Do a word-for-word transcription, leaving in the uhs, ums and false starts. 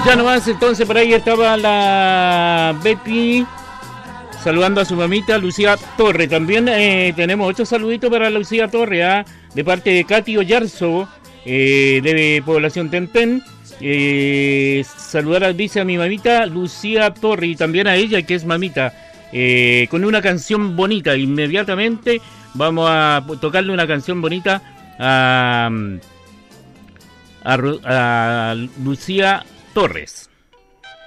Ya nomás, entonces por ahí estaba la Betty saludando a su mamita Lucía Torre. También eh, tenemos otro saludito para Lucía Torre, ¿eh? De parte de Katy Oyarzo, eh, de Población Tenten. Eh, saludar, dice, a mi mamita Lucía Torre y también a ella que es mamita, eh, con una canción bonita. Inmediatamente vamos a tocarle una canción bonita a, a, a Lucía Torres.